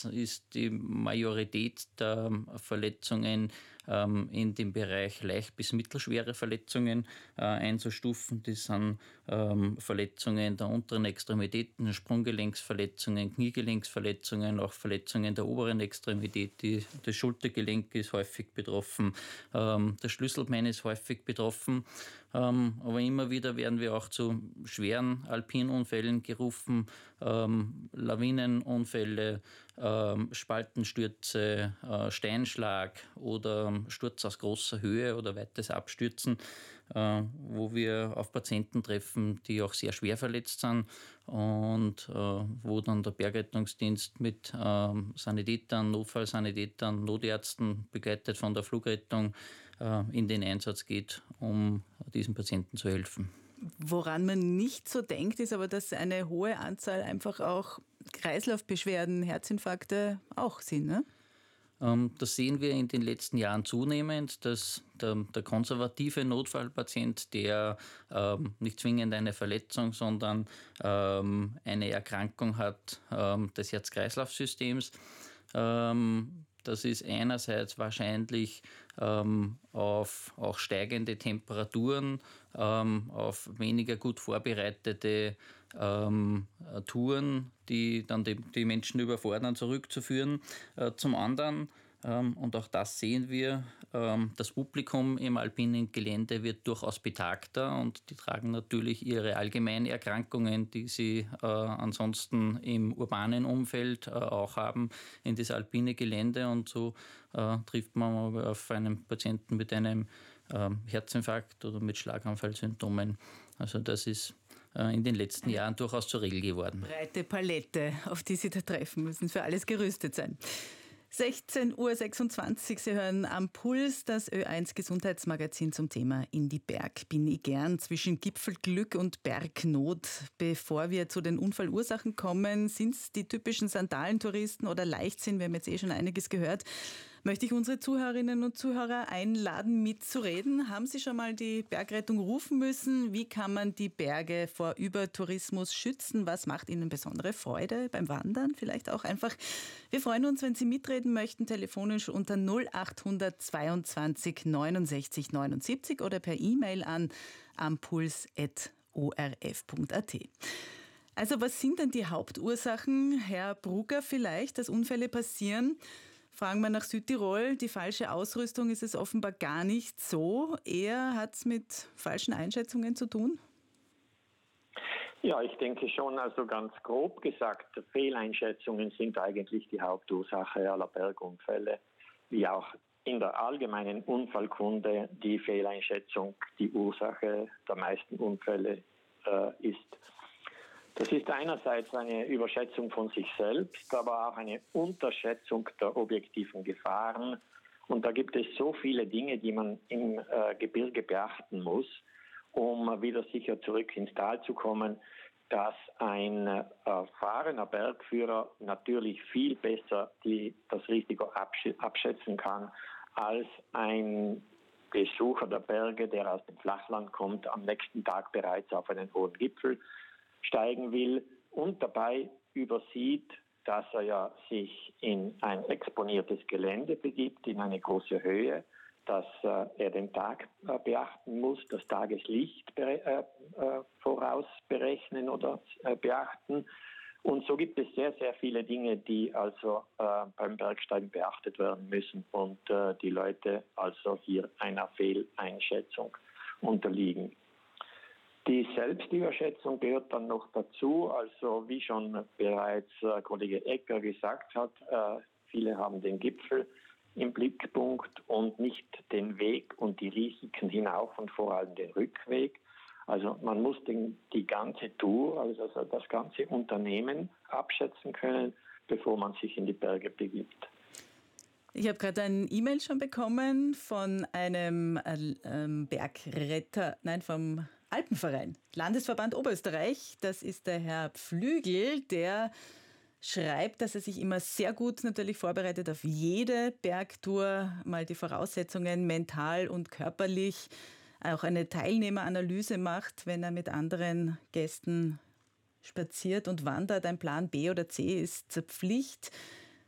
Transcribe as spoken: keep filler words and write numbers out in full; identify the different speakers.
Speaker 1: das ist die Majorität der Verletzungen ähm, in dem Bereich leicht bis mittelschwere Verletzungen äh, einzustufen. Das sind ähm, Verletzungen der unteren Extremitäten, Sprunggelenksverletzungen, Kniegelenksverletzungen, auch Verletzungen der oberen Extremität. Die, das Schultergelenk ist häufig betroffen, ähm, das Schlüsselbein ist häufig betroffen. Ähm, aber immer wieder werden wir auch zu schweren Alpinunfällen gerufen, ähm, Lawinenunfälle, ähm, Spaltenstürze, äh, Steinschlag oder Sturz aus großer Höhe oder weites Abstürzen, äh, wo wir auf Patienten treffen, die auch sehr schwer verletzt sind und äh, wo dann der Bergrettungsdienst mit äh, Sanitätern, Notfallsanitätern, Notärzten, begleitet von der Flugrettung, äh, in den Einsatz geht, um diesen Patienten zu helfen.
Speaker 2: Woran man nicht so denkt, ist aber, dass eine hohe Anzahl einfach auch Kreislaufbeschwerden, Herzinfarkte auch sind, ne?
Speaker 1: Das sehen wir in den letzten Jahren zunehmend, dass der, der konservative Notfallpatient, der ähm, nicht zwingend eine Verletzung, sondern ähm, eine Erkrankung hat ähm, des Herz-Kreislauf-Systems, ähm, das ist einerseits wahrscheinlich ähm, auf auch steigende Temperaturen, ähm, auf weniger gut vorbereitete ähm, Touren, die dann die, die Menschen überfordern, zurückzuführen. Äh, zum anderen, ähm, und auch das sehen wir, ähm, das Publikum im alpinen Gelände wird durchaus betagter und die tragen natürlich ihre allgemeinen Erkrankungen, die sie äh, ansonsten im urbanen Umfeld äh, auch haben, in das alpine Gelände, und so äh, trifft man auf einen Patienten mit einem äh, Herzinfarkt oder mit Schlaganfallsymptomen. Also das ist in den letzten Jahren durchaus zur Regel geworden.
Speaker 2: Breite Palette, auf die Sie da treffen müssen, für alles gerüstet sein. sechzehn Uhr sechsundzwanzig, Sie hören am Puls das Ö eins Gesundheitsmagazin zum Thema In die Berg bin ich gern, zwischen Gipfelglück und Bergnot. Bevor wir zu den Unfallursachen kommen, sind es die typischen Sandalentouristen oder Leichtsinn, wir haben jetzt eh schon einiges gehört, möchte ich unsere Zuhörerinnen und Zuhörer einladen, mitzureden. Haben Sie schon mal die Bergrettung rufen müssen? Wie kann man die Berge vor Übertourismus schützen? Was macht Ihnen besondere Freude beim Wandern? Vielleicht auch einfach. Wir freuen uns, wenn Sie mitreden möchten, telefonisch unter null acht zweiundzwanzig neunundsechzig neunundsiebzig oder per E-Mail an ampuls at o r f punkt a t. Also was sind denn die Hauptursachen, Herr Brugger, vielleicht, dass Unfälle passieren? Fragen wir nach Südtirol, die falsche Ausrüstung ist es offenbar gar nicht so. Eher hat es mit falschen Einschätzungen zu tun?
Speaker 3: Ja, ich denke schon, also ganz grob gesagt, Fehleinschätzungen sind eigentlich die Hauptursache aller Bergunfälle, wie auch in der allgemeinen Unfallkunde die Fehleinschätzung die Ursache der meisten Unfälle äh, ist. Das ist einerseits eine Überschätzung von sich selbst, aber auch eine Unterschätzung der objektiven Gefahren. Und da gibt es so viele Dinge, die man im äh, Gebirge beachten muss, um wieder sicher zurück ins Tal zu kommen, dass ein äh, erfahrener Bergführer natürlich viel besser die, das Risiko absch- abschätzen kann als ein Besucher der Berge, der aus dem Flachland kommt, am nächsten Tag bereits auf einen hohen Gipfel steigen will und dabei übersieht, dass er ja sich in ein exponiertes Gelände begibt, in eine große Höhe, dass äh, er den Tag äh, beachten muss, das Tageslicht bere- äh, äh, voraus berechnen oder äh, beachten. Und so gibt es sehr, sehr viele Dinge, die also äh, beim Bergsteigen beachtet werden müssen und äh, die Leute also hier einer Fehleinschätzung unterliegen. Die Selbstüberschätzung gehört dann noch dazu, also wie schon bereits äh, Kollege Ecker gesagt hat, äh, viele haben den Gipfel im Blickpunkt und nicht den Weg und die Risiken hinauf und vor allem den Rückweg. Also man muss den, die ganze Tour, also das ganze Unternehmen abschätzen können, bevor man sich in die Berge begibt.
Speaker 2: Ich habe gerade ein E-Mail schon bekommen von einem äh, Bergretter, nein, vom Alpenverein, Landesverband Oberösterreich. Das ist der Herr Pflügel, der schreibt, dass er sich immer sehr gut natürlich vorbereitet auf jede Bergtour, mal die Voraussetzungen mental und körperlich, auch eine Teilnehmeranalyse macht, wenn er mit anderen Gästen spaziert und wandert. Ein Plan B oder C ist zur Pflicht.